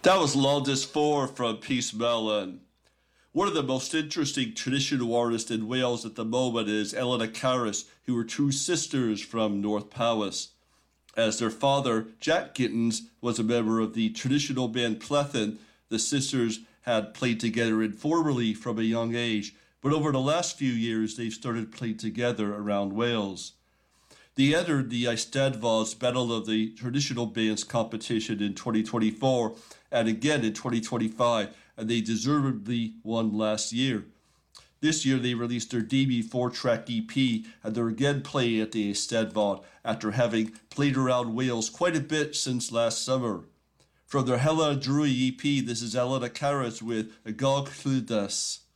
That was Londis 4 from Peace Melon. One of the most interesting traditional artists in Wales at the moment is Elena Caris, who were two sisters from North Powys. As their father, Jack Gittins, was a member of the traditional band Plethin, the sisters had played together informally from a young age, but over the last few years they've started playing together around Wales. They entered the Eisteddfod's Battle of the Traditional Bands competition in 2024 and again in 2025, and they deservedly won last year. This year they released their debut 4-track EP, and they're again playing at the Eisteddfod after having played around Wales quite a bit since last summer. From their Hela Drwy EP, this is Elena Caris with Agog Cludas.